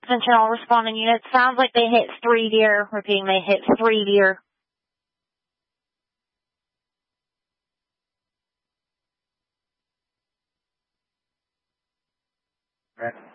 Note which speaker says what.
Speaker 1: suspension all responding units. Sounds like they hit 3 deer. Repeating, they hit 3 deer.
Speaker 2: Okay.